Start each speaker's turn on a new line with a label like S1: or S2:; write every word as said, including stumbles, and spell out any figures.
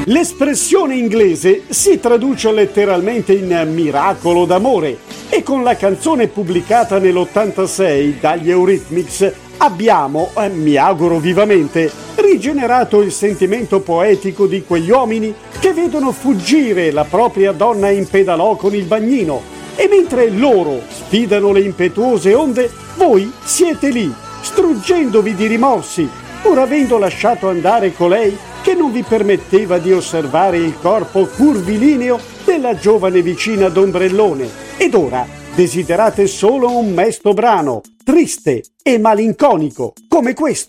S1: L'espressione inglese si traduce letteralmente in miracolo d'amore e con la canzone pubblicata nell'ottantasei dagli Eurythmics abbiamo, eh, mi auguro vivamente, rigenerato il sentimento poetico di quegli uomini che vedono fuggire la propria donna in pedalò con il bagnino e mentre loro sfidano le impetuose onde, voi siete lì, struggendovi di rimorsi, pur avendo lasciato andare colei che non vi permetteva di osservare il corpo curvilineo della giovane vicina d'ombrellone. Ed ora desiderate solo un mesto brano, triste e malinconico, come questo.